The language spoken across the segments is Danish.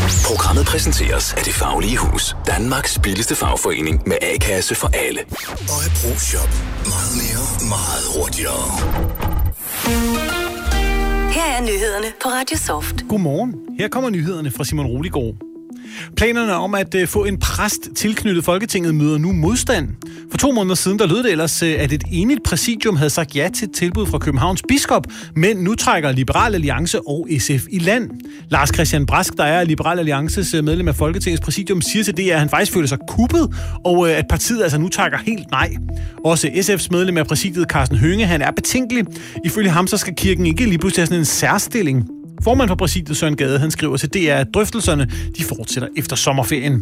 Programmet præsenteres af Det Faglige Hus. Danmarks billigste fagforening med A-kasse for alle. Og ProShop. Meget mere, meget hurtigere. Her er nyhederne på Radio Soft. Godmorgen. Her kommer nyhederne fra Simon Roliggaard. Planerne om at få en præst tilknyttet Folketinget møder nu modstand. For 2 måneder siden der lød det ellers, at et enigt præsidium havde sagt ja til et tilbud fra Københavns biskop, men nu trækker Liberal Alliance og SF i land. Lars Christian Brask, der er Liberal Alliances medlem af Folketingets præsidium, siger til det, at han faktisk føler sig kuppet, og at partiet altså nu takker helt nej. Også SF's medlem af præsidiet, Karsten Hønge, han er betænkelig. Ifølge ham så skal kirken ikke lige pludselig have sådan en særstilling. Formand for præsidiet, Søren Gade, han skriver til DR, at drøftelserne de fortsætter efter sommerferien.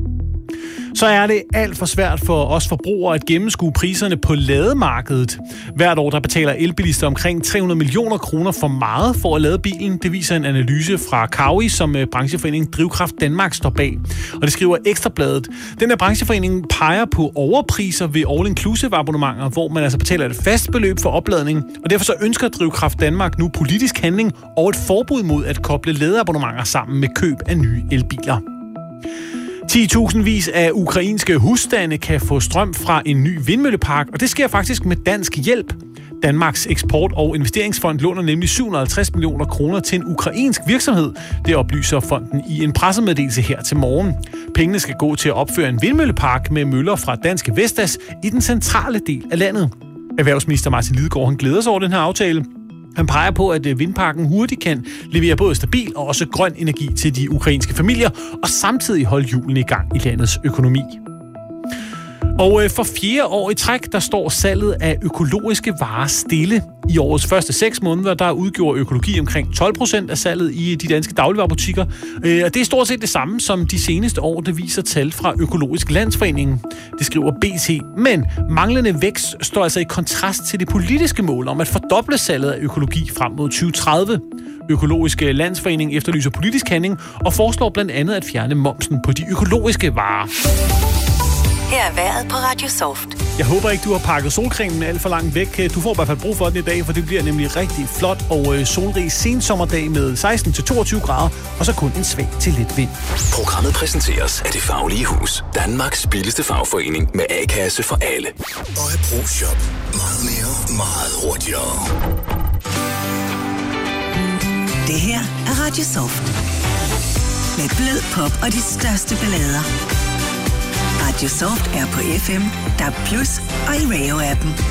Så er det alt for svært for os forbrugere at gennemskue priserne på lademarkedet. Hvert år der betaler elbilister omkring 300 millioner kroner for meget for at lade bilen. Det viser en analyse fra Kawi, som brancheforeningen Drivkraft Danmark står bag. Og det skriver Ekstrabladet. Den her brancheforening peger på overpriser ved all-inclusive abonnementer, hvor man altså betaler et fast beløb for opladning. Og derfor så ønsker Drivkraft Danmark nu politisk handling og et forbud mod at koble ladeabonnementer sammen med køb af nye elbiler. 10.000 af ukrainske husstande kan få strøm fra en ny vindmøllepark, og det sker faktisk med dansk hjælp. Danmarks Eksport- og Investeringsfond låner nemlig 750 millioner kroner til en ukrainsk virksomhed. Det oplyser fonden i en pressemeddelelse her til morgen. Pengene skal gå til at opføre en vindmøllepark med møller fra Danske Vestas i den centrale del af landet. Erhvervsminister Martin Lidegaard han glæder sig over den her aftale. Han peger på, at vindparken hurtigt kan levere både stabil og også grøn energi til de ukrainske familier, og samtidig holde hjulene i gang i landets økonomi. Og for 4. år i træk, der står salget af økologiske varer stille. I årets første 6 måneder, der udgjorde økologi omkring 12% af salget i de danske dagligvarebutikker. Og det er stort set det samme som de seneste år, det viser tal fra Økologisk Landsforening. Det skriver BT. Men manglende vækst står altså i kontrast til det politiske mål om at fordoble salget af økologi frem mod 2030. Økologisk Landsforening efterlyser politisk handling og foreslår blandt andet at fjerne momsen på de økologiske varer. Her er vejret på Radio Soft. Jeg håber ikke, du har pakket solcremen alt for langt væk. Du får i hvert fald brug for den i dag, for det bliver nemlig rigtig flot og solrig sensommerdag med 16-22 grader, og så kun en svag til lidt vind. Programmet præsenteres af Det Faglige Hus. Danmarks billigste fagforening med A-kasse for alle. Og ProShop. Meget mere, meget hurtigere. Det her er Radio Soft. Med blød pop og de største ballader. Radio Soft er på FM, DAB+ og i Radio-appen.